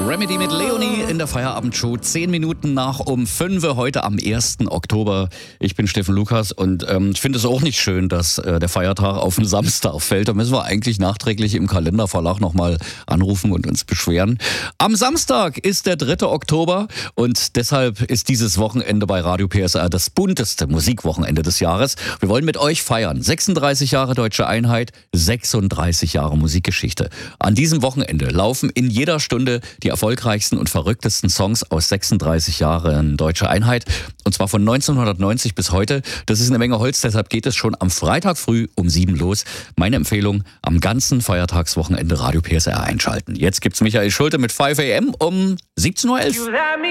Remedy mit Leonie in der Feierabendshow. 10 Minuten nach um 5 heute am 1. Oktober. Ich bin Steffen Lukas und ich finde es auch nicht schön, dass der Feiertag auf einen Samstag fällt. Da müssen wir eigentlich nachträglich im Kalenderverlag nochmal anrufen und uns beschweren. Am Samstag ist der 3. Oktober und deshalb ist dieses Wochenende bei Radio PSR das bunteste Musikwochenende des Jahres. Wir wollen mit euch feiern. 36 Jahre Deutsche Einheit, 36 Jahre Musikgeschichte. An diesem Wochenende laufen in jeder Stunde die erfolgreichsten und verrücktesten Songs aus 36 Jahren Deutsche Einheit. Und zwar von 1990 bis heute. Das ist eine Menge Holz, deshalb geht es schon am Freitag früh um 7 los. Meine Empfehlung, am ganzen Feiertagswochenende Radio PSR einschalten. Jetzt gibt's Michael Schulte mit 5 AM um 17.11 Uhr.